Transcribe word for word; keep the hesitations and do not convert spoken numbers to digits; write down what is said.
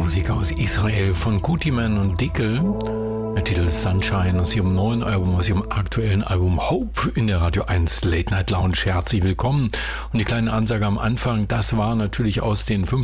Musik aus Israel von Kutiman und Dickel. Der Titel ist Sunshine aus ihrem neuen Album, aus ihrem aktuellen Album Hope in der Radio eins Late Night Lounge. Herzlich willkommen. Und die kleine Ansage am Anfang, das war natürlich aus den